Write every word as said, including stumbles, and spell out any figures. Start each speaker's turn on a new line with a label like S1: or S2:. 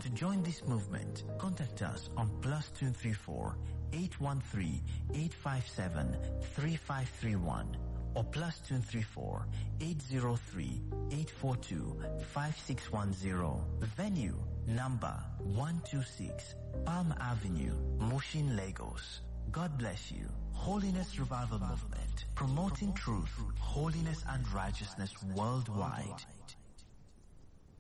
S1: To join this movement, contact us on plus two three four, eight one three, eight five seven, three five three one or plus two three four, eight zero three, eight four two, five six one zero. Venue, number one two six, Palm Avenue, Mushin, Lagos. God bless you. Holiness Revival Movement, promoting truth, holiness and righteousness worldwide.